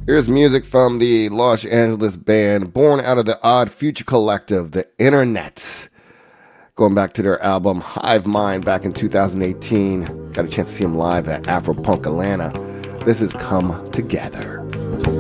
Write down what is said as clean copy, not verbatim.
Here's music from the Los Angeles band born out of the Odd Future Collective, the Internet. Going back to their album Hive Mind back in 2018. Got a chance to see them live at Afropunk Atlanta. This is Come Together.